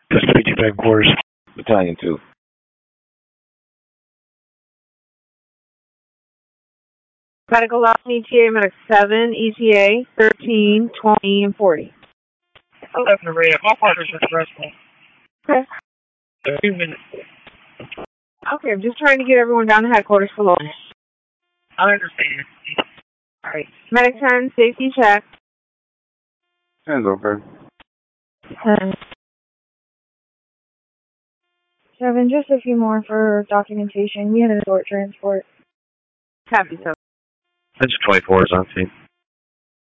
Just 3 Bank Quarters. Battalion 2. Medical loss ETA, Medic 7, ETA 13, 20, and 40. 11 Maria, my partner's with the rest of Okay. 2 minutes. Okay, I'm just trying to get everyone down to headquarters for long. I understand. Alright. Medic 10, safety check. Hands over. 10. 7, just a few more for documentation. We had a short transport. Copy, so. That's 24 is on scene.